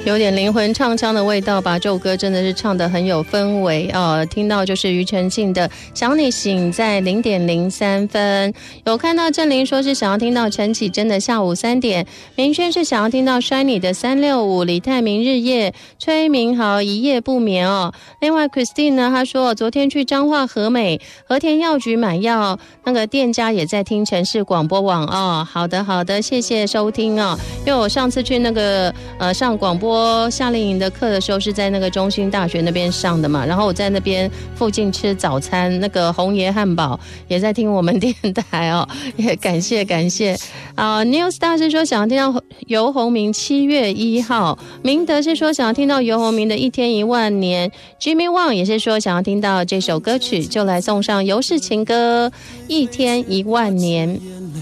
有点灵魂唱腔的味道吧，这首歌真的是唱得很有氛围哦。听到就是庾澄庆的想你醒在0:03分，有看到郑玲说是想要听到陈绮贞的下午3点，明轩是想要听到Shiny的365，李泰明日夜，崔明豪一夜不眠哦。另外 Christine 呢，她说昨天去彰化和美和田药局买药，那个店家也在听城市广播网哦。好的好的，谢谢收听哦。因为我上次去那个上广播夏令营的课的时候是在那个中兴大学那边上的嘛，然后我在那边附近吃早餐，那个红爷汉堡也在听我们电台哦，也感谢News 大师说想要听到游鸿明7月1号，明德是说想要听到游鸿明的1天1万年， Jimmy Wang 也是说想要听到这首歌曲，就来送上游氏情歌1天1万年。